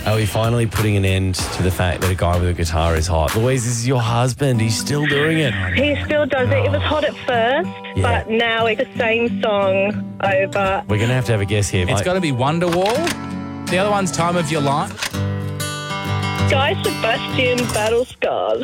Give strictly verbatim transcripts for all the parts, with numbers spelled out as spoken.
Are we finally putting an end to the fact that a guy with a guitar is hot? Louise, this is your husband. He's still doing it. He still does it. It was hot at first, Yeah. but now it's the same song over. We're going to have to have a guess here. It's Mike. got to be Wonderwall. The other one's Time of Your Life. Guy Sebastian, Battle Scars.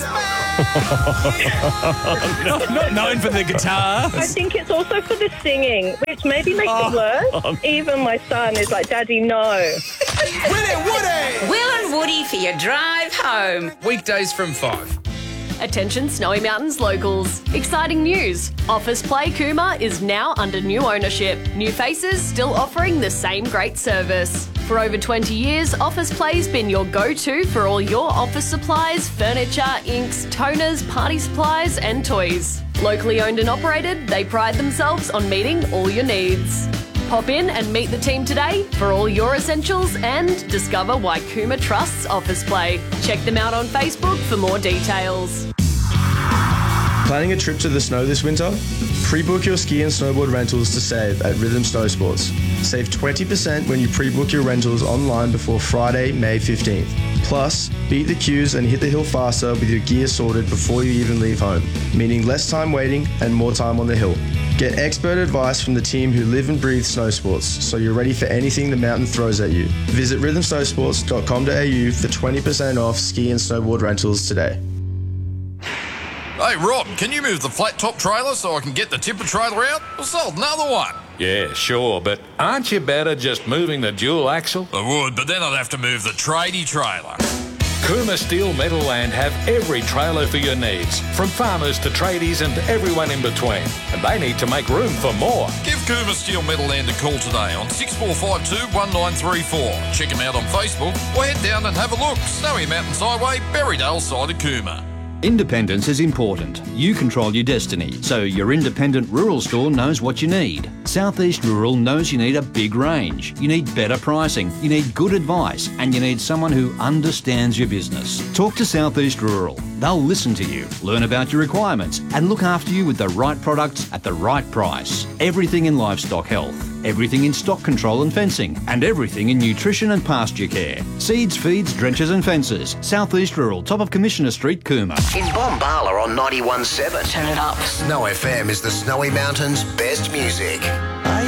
Not known for the guitar. I think it's also for the singing, which maybe makes Oh. it worse. Even my son is like, Daddy, no. Woody, Woody! Will and Woody for your drive home. Weekdays from five. Attention Snowy Mountains locals. Exciting news. Office Play Cooma is now under new ownership. New faces still offering the same great service. For over twenty years, Office Play's been your go-to for all your office supplies, furniture, inks, toners, party supplies and toys. Locally owned and operated, they pride themselves on meeting all your needs. Pop in and meet the team today for all your essentials and discover why Cooma trusts Office Play. Check them out on Facebook for more details. Planning a trip to the snow this winter? Pre-book your ski and snowboard rentals to save at Rhythm Snow Sports. Save twenty percent when you pre-book your rentals online before Friday, May fifteenth. Plus, beat the queues and hit the hill faster with your gear sorted before you even leave home, meaning less time waiting and more time on the hill. Get expert advice from the team who live and breathe snow sports, so you're ready for anything the mountain throws at you. Visit rhythm snow sports dot com dot a u for twenty percent off ski and snowboard rentals today. Hey, Rob, can you move the flat top trailer so I can get the tipper trailer out? I sold another one. Yeah, sure, but aren't you better just moving the dual axle? I would, but then I'd have to move the tradie trailer. Cooma Steel Metal Land have every trailer for your needs, from farmers to tradies and everyone in between. And they need to make room for more. Give Cooma Steel Metal Land a call today on six four five two, one nine three four. Check them out on Facebook or head down and have a look. Snowy Mountains Highway, Berrydale side of Cooma. Independence is important. You control your destiny, so your independent rural store knows what you need. Southeast Rural knows you need a big range. You need better pricing, you need good advice, and you need someone who understands your business. Talk to Southeast Rural. They'll listen to you, learn about your requirements, and look after you with the right products at the right price. Everything in livestock health, everything in stock control and fencing, and everything in nutrition and pasture care. Seeds, feeds, drenches and fences. Southeast Rural, top of Commissioner Street, Cooma. In Bombala on ninety-one point seven. Turn it up. Snow F M is the Snowy Mountains' best music.